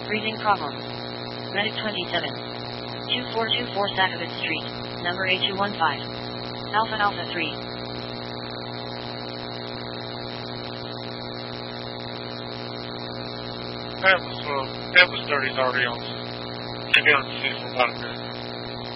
Breathing problem. Medic 27. 2424 Sakovitz Street, number A215. Alpha Alpha 3. That was 30's already on. Should be on 6 for about a minute.